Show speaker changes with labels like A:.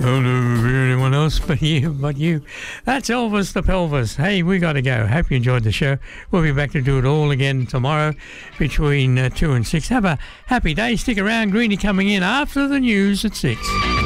A: Don't know anyone else but you. That's Elvis the Pelvis. Hey, we got to go. Hope you enjoyed the show. We'll be back to do it all again tomorrow between 2 and 6. Have a happy day. Stick around. Greenie coming in after the news at 6.